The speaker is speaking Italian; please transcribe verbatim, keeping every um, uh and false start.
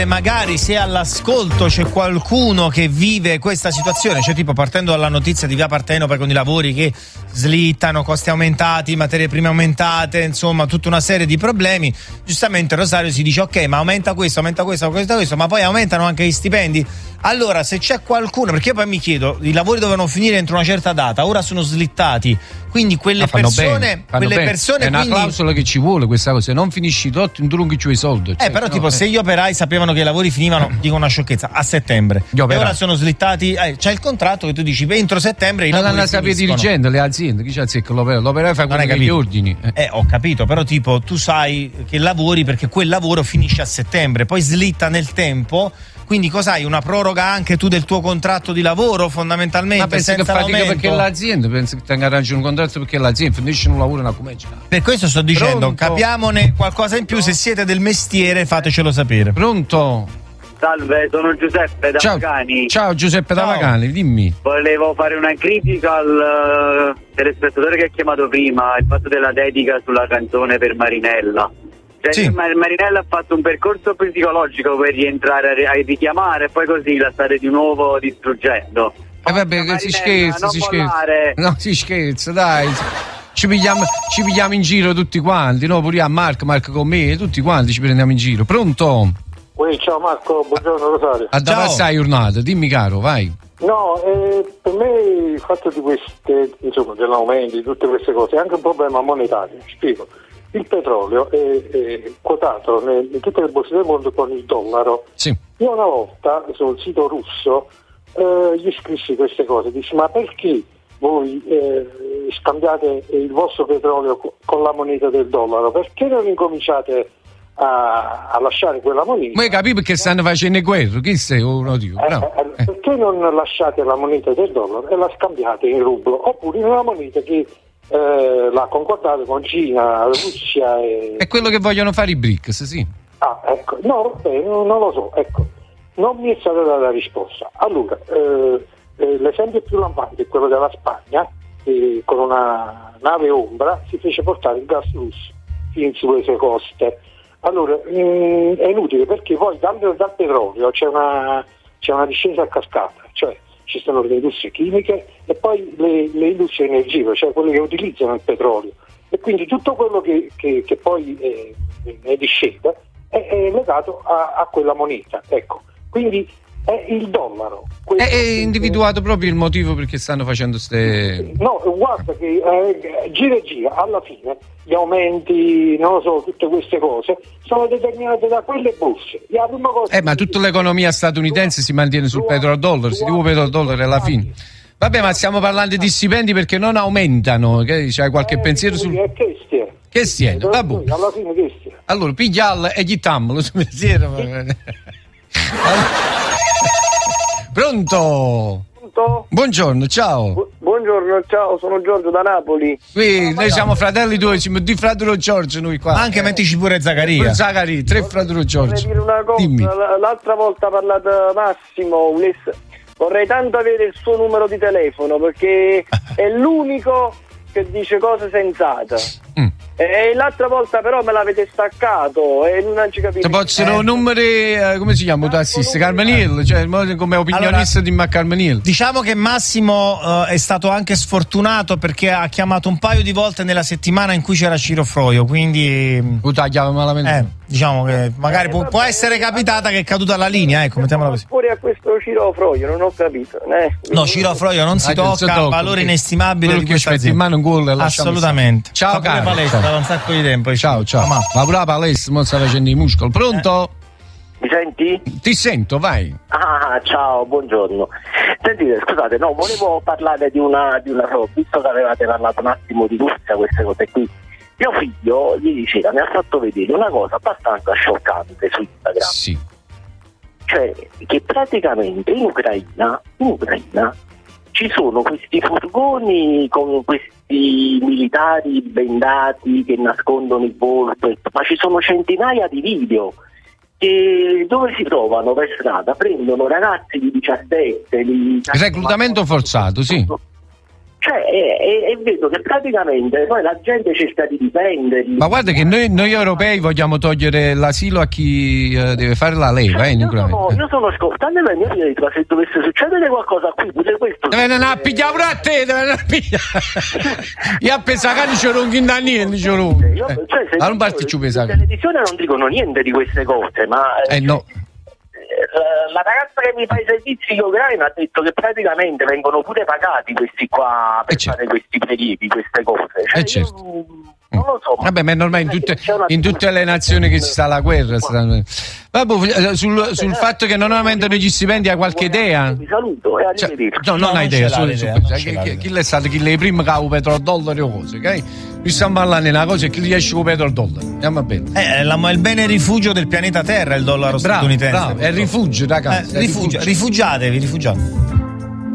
Magari se all'ascolto c'è qualcuno che vive questa situazione, cioè tipo partendo dalla notizia di Via Partenope con i lavori che slittano, costi aumentati, materie prime aumentate, insomma tutta una serie di problemi, giustamente Rosario si dice ok, ma aumenta questo, aumenta questo, aumenta questo, ma poi aumentano anche gli stipendi. Allora se c'è qualcuno, perché io poi mi chiedo, i lavori dovevano finire entro una certa data, ora sono slittati, quindi quelle fanno persone bene, fanno quelle bene. persone è una quindi... clausola che ci vuole questa cosa, se non finisci tot non trunghi giù i soldi, cioè, eh però no, tipo eh. se gli operai sapevano che i lavori finivano, dico una sciocchezza, a settembre e ora sono slittati, eh, c'è il contratto che tu dici entro settembre i non lavori l'hanno sapere finiscono. dirigendo le aziende, chi c'ha zecca l'operaio? L'operaio fa quello che gli ordini. Eh. eh ho capito, però tipo tu sai che lavori perché quel lavoro finisce a settembre, poi slitta nel tempo. Quindi cos'hai? Una proroga anche tu del tuo contratto di lavoro fondamentalmente? Ma pensi che fatica l'aumento? Perché l'azienda, pensi che tenga arrangiato un contratto perché l'azienda finisce un lavoro e non comincia. Per questo sto dicendo, Pronto? capiamone qualcosa in più. Pronto? Se siete del mestiere fatecelo sapere. Pronto? Salve, sono Giuseppe da Ciao. Pagani. Ciao Giuseppe Ciao. da Pagani, dimmi. Volevo fare una critica al uh, telespettatore che ha chiamato prima, il fatto della dedica sulla canzone per Marinella. Cioè, sì. Marinella ha fatto un percorso psicologico per rientrare a, a richiamare e poi così la state di nuovo distruggendo. E eh vabbè, che si scherza, si scherza. No, si scherza, dai. Ci pigliamo, ci pigliamo in giro tutti quanti, no? Pure a Marco, Marco con me, tutti quanti ci prendiamo in giro. Pronto? Uè, ciao Marco, buongiorno Rosario. A da passare giornata, dimmi caro, vai. No, eh, per me il fatto di queste, insomma, dell'aumento di tutte queste cose è anche un problema monetario, spiego. Il petrolio è, è quotato nel, in tutte le borse del mondo con il dollaro. Sì. Io una volta sul sito russo eh, gli scrissi queste cose, dici ma perché voi eh, scambiate il vostro petrolio co- con la moneta del dollaro? Perché non incominciate a, a lasciare quella moneta? Ma capi perché stanno facendo guerra? Chi sei? Oh, no, Dio. No. Eh, eh, perché non lasciate la moneta del dollaro e la scambiate in rublo oppure in una moneta che Eh, l'ha concordato con Cina, Russia e... È quello che vogliono fare i B R I C S, sì. Ah, ecco, no, vabbè, non, non lo so, ecco, non mi è stata data la risposta. Allora, eh, eh, l'esempio più lampante è quello della Spagna, che con una nave ombra si fece portare il gas russo fin sulle sue coste. Allora, mh, è inutile perché poi dal, dal petrolio c'è una, c'è una discesa a cascata, cioè ci sono le industrie chimiche e poi le, le industrie energive, cioè quelle che utilizzano il petrolio, e quindi tutto quello che, che, che poi eh, ne discende è, è legato a, a quella moneta, ecco, quindi è il dollaro. È, è individuato proprio il motivo perché stanno facendo ste... No, guarda che eh, gira e gira, alla fine gli aumenti, non lo so, tutte queste cose sono determinate da quelle borse. La prima cosa Eh, ma tutta l'economia statunitense si mantiene sul petrodollaro, si dice petrodollaro alla fine. Vabbè, ma stiamo parlando di stipendi perché non aumentano, che c'hai qualche eh, pensiero sul... Che stiene? Che stiene? Vabbè. Alla fine che stiene? Allora, pigliarla e ghittammelo sul pensiero. Pronto? Pronto? Buongiorno, ciao. Bu- buongiorno, ciao, sono Giorgio da Napoli. Qui noi siamo fratelli due, siamo di fratello Giorgio noi qua. Anche eh. mettici pure Zaccaria. Pure Zaccaria, tre fratello Giorgio. Vorrei dire una cosa, Dimmi. L- l'altra volta ha parlato Massimo, volesse... vorrei tanto avere il suo numero di telefono perché è l'unico che dice cose sensate. Mm. E l'altra volta però me l'avete staccato e non ci capite. Possono eh. numeri, eh, come si chiama? Tassista Carmaniello, cioè come opinionista allora, di Mac Carmaniello. Diciamo che Massimo uh, è stato anche sfortunato perché ha chiamato un paio di volte nella settimana in cui c'era Ciro Froio, quindi Puta, chiama malamente. Eh, diciamo che magari eh, può, vabbè, può essere capitata che è caduta la linea, ecco, mettiamola così. Fuori a questo Ciro Froio, non ho capito. Eh. No, Ciro Froio non si ah, tocca, non si tocca, valore inestimabile di questa in mano un gol. Assolutamente. Ciao caro. Palestra da un sacco di tempo. Ciao, ciao. Ma, ma pure la palestra, non sta facendo i muscoli. Pronto? Mi senti? Ti sento, vai. Ah, ciao, buongiorno. Sentite, scusate, no, volevo parlare di una, di una cosa, visto che avevate parlato un attimo di Russia, queste cose qui. Mio figlio ieri sera mi ha fatto vedere una cosa abbastanza scioccante su Instagram. Sì. Cioè, che praticamente in Ucraina, in Ucraina ci sono questi furgoni con questi militari bendati che nascondono il volto, ma ci sono centinaia di video che dove si trovano per strada, prendono ragazzi di diciassette, di... Reclutamento forzato, sì. Cioè, e, e vedo che praticamente poi la gente cerca di difenderli. Ma guarda che noi, noi europei vogliamo togliere l'asilo a chi uh, deve fare la leva, cioè, eh, io, sono, io sono ascoltando la mia vita, se dovesse succedere qualcosa qui, pure questo. Deve non a pigliare pure a te, deve non a pigliare. Io a pensare che non c'è un da niente, c'è un. Io, cioè, se ma non parti più in televisione non dicono niente di queste cose, ma. Eh no. La ragazza che mi fa i servizi in Ucraina ha detto che praticamente vengono pure pagati questi qua per fare questi prelievi, queste cose. Cioè, eh certo. io, non lo so. Vabbè, ma è normale in tutte, in tutte le nazioni che si sta la guerra. Vabbè, sul, sul fatto che non aumentano gli stipendi, hai qualche idea? Vi saluto e arrivederci. Cioè, no, non hai idea. Su, su, chi, chi è stato? Chi è prima che ha petrodollari o cose, ok? Noi stiamo parlando di una cosa e chi riesce con petrodollari. Andiamo bene. Eh, la, il bene rifugio del pianeta Terra, il dollaro bravo, statunitense. Bravo, è rifugio, ragazzi. Eh, rifugio, rifugiatevi, rifugiatevi.